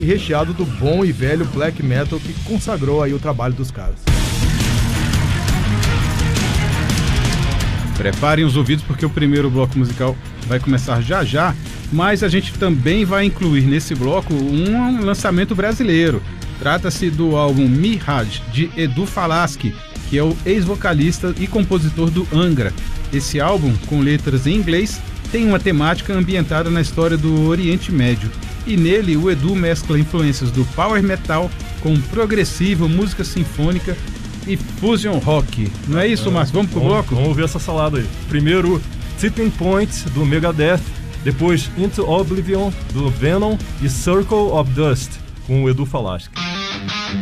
e recheado do bom e velho black metal que consagrou aí o trabalho dos caras. Preparem os ouvidos porque o primeiro bloco musical vai começar já já, mas a gente também vai incluir nesse bloco um lançamento brasileiro. Trata-se do álbum Mirage, de Edu Falaschi, que é o ex-vocalista e compositor do Angra. Esse álbum, com letras em inglês, tem uma temática ambientada na história do Oriente Médio. E nele o Edu mescla influências do power metal com progressivo, música sinfônica e fusion rock. Não é isso, Márcio? Vamos pro bloco? Vamos ver essa salada aí. Primeiro, Tipping Point, do Megadeth. Depois, Into Oblivion, do Venom. E Circle of Dust, com o Edu Falaschi.